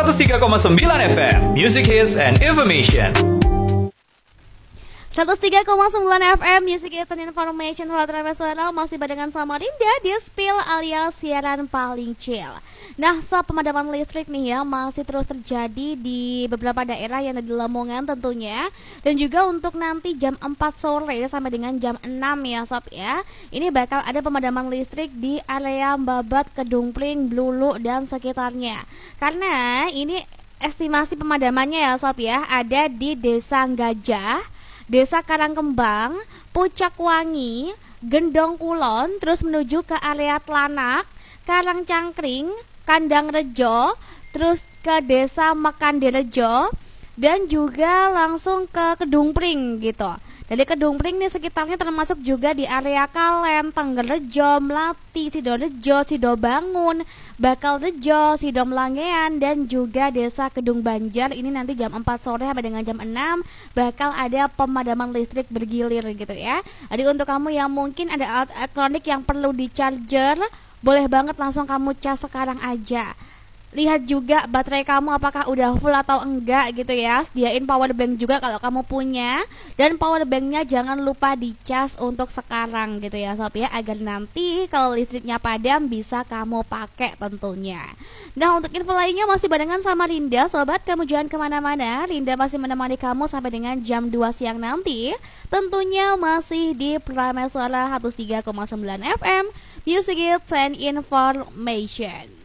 103,9 FM, Music Hits and Information. 103,9 FM Music Hits and Information. Halo suara masih barengan sama Linda di Spill alias siaran paling chill. Nah, pemadaman listrik nih ya masih terus terjadi di beberapa daerah yang ada di Lamongan tentunya. Dan juga untuk nanti jam 4 sore sampai dengan jam 6 ya sob ya. Ini bakal ada pemadaman listrik di area Babat, Kedungpling, Blulu dan sekitarnya. Karena ini estimasi pemadamannya ya sob ya, ada di Desa Gajah, Desa Karangkembang, Pucak Wangi, Gendong Kulon, terus menuju ke area Tlanak, Karangcangkring, Kandang Rejo, terus ke Desa Mekandirejo, dan juga langsung ke Kedungpring gitu. Dari Kedungpring nih sekitarnya termasuk juga di area Kalen, Tenggerejo, Melati, Sidorejo, Sidobangun, Bakal Rejo, Sidomlangean, dan juga Desa Kedung Banjar. Ini nanti jam 4 sore sampai dengan jam 6 bakal ada pemadaman listrik bergilir gitu ya. Jadi untuk kamu yang mungkin ada alat elektronik yang perlu di charger, boleh banget langsung kamu cas sekarang aja. Lihat juga baterai kamu apakah udah full atau enggak gitu ya. Sediain power bank juga kalau kamu punya. Dan power banknya jangan lupa dicas untuk sekarang gitu ya sob ya, agar nanti kalau listriknya padam bisa kamu pakai tentunya. Nah, untuk info lainnya masih barengan sama Linda. Sobat, kamu jangan kemana-mana. Linda masih menemani kamu sampai dengan jam 2 siang nanti. Tentunya masih di Prameswara 103,9 FM Music Hits and Information.